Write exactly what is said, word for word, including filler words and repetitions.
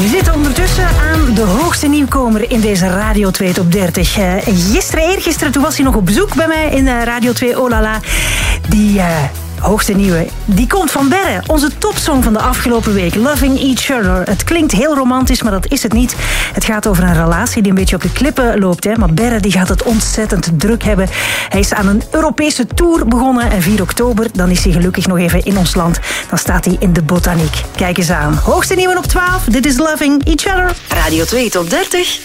We zitten ondertussen aan de hoogste nieuwkomer in deze Radio twee Top dertig. Uh, gisteren, eergisteren, toen was hij nog op bezoek bij mij in uh, Radio twee. Oh la la. Die... Uh, hoogste nieuwe, die komt van Berre. Onze topsong van de afgelopen week, Loving Each Other. Het klinkt heel romantisch, maar dat is het niet. Het gaat over een relatie die een beetje op de klippen loopt. Hè? Maar Berre die gaat het ontzettend druk hebben. Hij is aan een Europese tour begonnen. En vier oktober, dan is hij gelukkig nog even in ons land. Dan staat hij in de Botaniek. Kijk eens aan. Hoogste nieuwe op twaalf. Dit is Loving Each Other. Radio twee Top dertig.